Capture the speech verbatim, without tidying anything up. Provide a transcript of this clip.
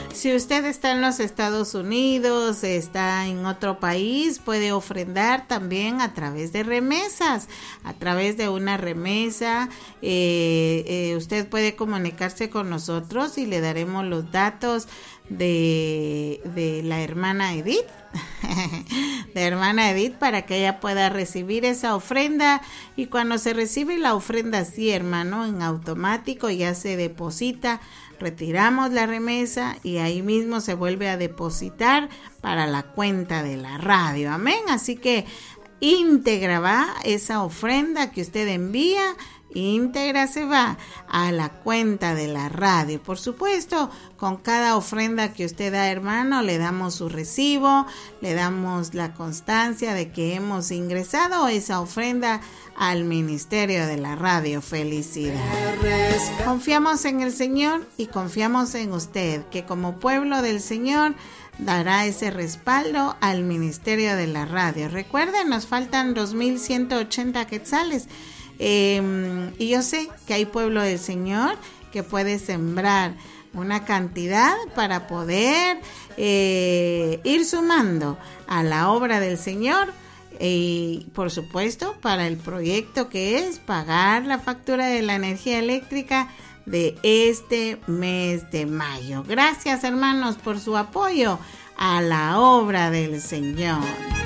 Si usted está en los Estados Unidos, está en otro país, puede ofrendar también a través de remesas, a través de una remesa. Eh, eh, usted puede comunicarse con nosotros y le daremos los datos de, de la hermana Edith, de hermana Edith, para que ella pueda recibir esa ofrenda. Y cuando se recibe la ofrenda así, hermano, en automático ya se deposita, retiramos la remesa y ahí mismo se vuelve a depositar para la cuenta de la radio, amén. Así que íntegra va esa ofrenda que usted envía, íntegra se va a la cuenta de la radio. Por supuesto, con cada ofrenda que usted da, hermano, le damos su recibo, le damos la constancia de que hemos ingresado esa ofrenda al ministerio de la radio. Felicidad. Confiamos en el Señor y confiamos en usted, que como pueblo del Señor dará ese respaldo al ministerio de la radio. Recuerden, nos faltan dos mil ciento ochenta quetzales. Eh, y yo sé que hay pueblo del Señor que puede sembrar una cantidad para poder eh, ir sumando a la obra del Señor y por supuesto para el proyecto que es pagar la factura de la energía eléctrica de este mes de mayo. Gracias, hermanos, por su apoyo a la obra del Señor.